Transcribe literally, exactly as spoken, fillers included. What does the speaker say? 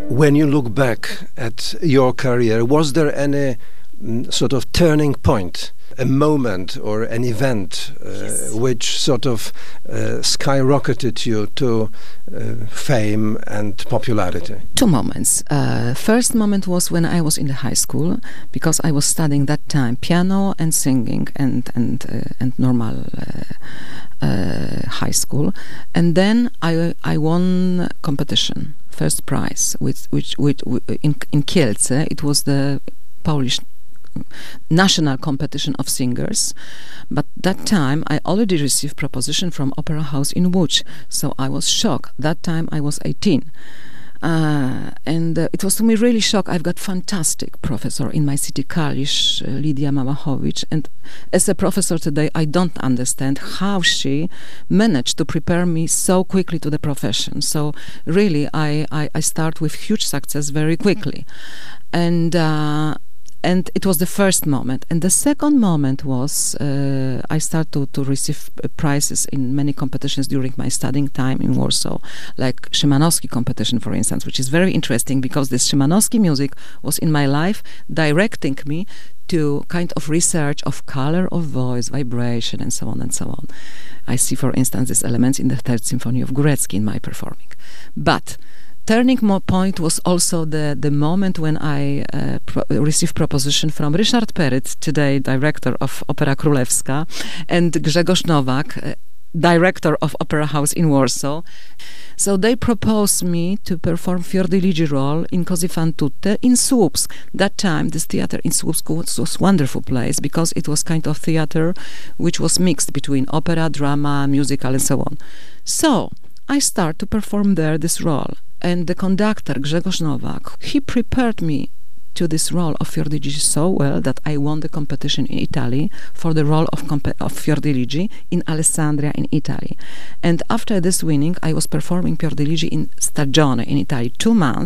When you look back at your career, was there any mm, sort of turning point, a moment or an event uh, Yes. which sort of uh, skyrocketed you to uh, fame and popularity? Two moments. Uh, first moment was when I was in the high school, because I was studying that time piano and singing and and uh, and normal uh, uh, high school, and then I I won competition, first prize, with which which in in Kielce. It was the Polish national competition of singers, but that time I already received proposition from Opera House in Łódź, so I was shocked. That time I was eighteen, uh, and uh, it was to me really shock. I've got fantastic professor in my city, Kalisz, uh, Lidia Małachowicz, and as a professor today, I don't understand how she managed to prepare me so quickly to the profession. So really, I I, I start with huge success very quickly, and. Uh, And it was the first moment. And the second moment was uh, I started to, to receive uh, prizes in many competitions during my studying time in Warsaw, like Szymanowski competition, for instance, which is very interesting because this Szymanowski music was in my life, directing me to kind of research of color of voice, vibration, and so on and so on. I see, for instance, these elements in the Third Symphony of Górecki in my performing. But turning mo- point was also the, the moment when I uh, pro- received proposition from Ryszard Peryt, today director of Opera Królewska, and Grzegorz Nowak, uh, director of Opera House in Warsaw. So they proposed me to perform Fiordiligi role in Così fan tutte in Słupsk. That time, this theater in Słupsk was, was a wonderful place because it was kind of theater which was mixed between opera, drama, musical, and so on. So I start to perform there this role. And the conductor, Grzegorz Nowak, he prepared me to this role of Fiordiligi so well that I won the competition in Italy for the role of, comp- of Fiordiligi in Alessandria in Italy. And after this winning, I was performing Fiordiligi in Stagione in Italy two months.